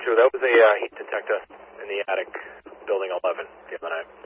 True, that was a heat detector in the attic, building 11, the other night.